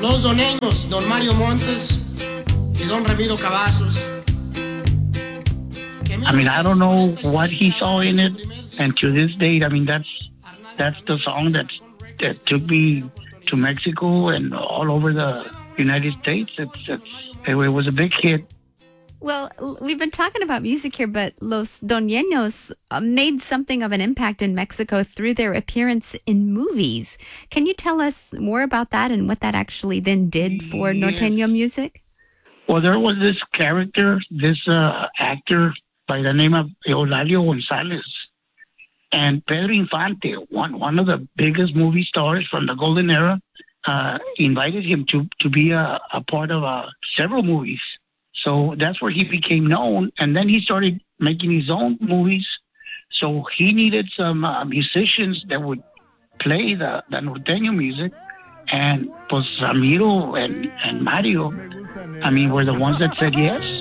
Los doneños, don Mario Montes y don Ramiro Cavazos. I mean, I don't know what he saw in it, and to this date, I mean, that's the song that took me to Mexico and all over the United States. It was a big hit. Well, we've been talking about music here, but Los Doneños made something of an impact in Mexico through their appearance in movies. Can you tell us more about that and what that actually then did for norteño music? Well, there was this character, this actor by the name of Eulalio Gonzalez, and Pedro Infante, one of the biggest movie stars from the golden era, invited him to be a part of several movies. So that's where he became known, and then he started making his own movies. So he needed some musicians that would play the norteño music, and pues Ramiro and Mario, I mean, were the ones that said yes.